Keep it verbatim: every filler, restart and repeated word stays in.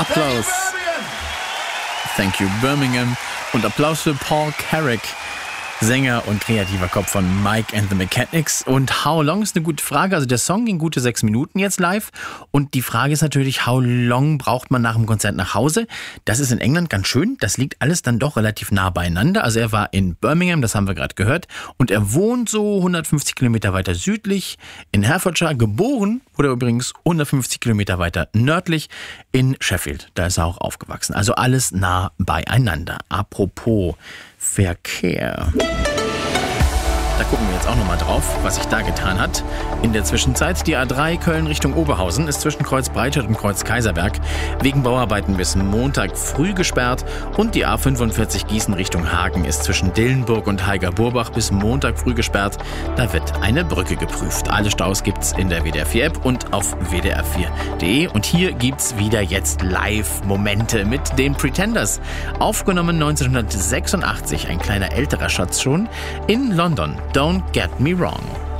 Applaus. Thank you, Birmingham. Und Applaus für Paul Carrack, Sänger und kreativer Kopf von Mike and the Mechanics. Und How Long ist eine gute Frage. Also der Song ging gute sechs Minuten jetzt live. Und die Frage ist natürlich, how long braucht man nach dem Konzert nach Hause? Das ist in England ganz schön. Das liegt alles dann doch relativ nah beieinander. Also er war in Birmingham, das haben wir gerade gehört. Und er wohnt so hundertfünfzig Kilometer weiter südlich in Hertfordshire. Geboren wurde er übrigens hundertfünfzig Kilometer weiter nördlich in Sheffield. Da ist er auch aufgewachsen. Also alles nah beieinander. Apropos Verkehr. Da gucken wir jetzt auch nochmal drauf, was sich da getan hat. In der Zwischenzeit, die A drei Köln Richtung Oberhausen ist zwischen Kreuz Breitscheid und Kreuz Kaiserberg wegen Bauarbeiten bis Montag früh gesperrt und die A fünfundvierzig Gießen Richtung Hagen ist zwischen Dillenburg und Heiger-Burbach bis Montag früh gesperrt. Da wird eine Brücke geprüft. Alle Staus gibt's in der W D R vier App und auf w d r vier punkt d e und hier gibt's wieder jetzt Live-Momente mit den Pretenders. Aufgenommen neunzehnhundertsechsundachtzig, ein kleiner älterer Schatz schon, in London. Don't get me wrong.